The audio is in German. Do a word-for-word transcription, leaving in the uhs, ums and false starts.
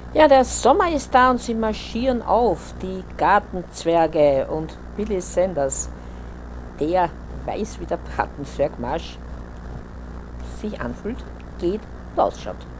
Ja, der Sommer ist da und sie marschieren auf, die Gartenzwerge und Billy Sanders. Der weiß, wie der Gartenzwergmarsch sich anfühlt, geht und ausschaut.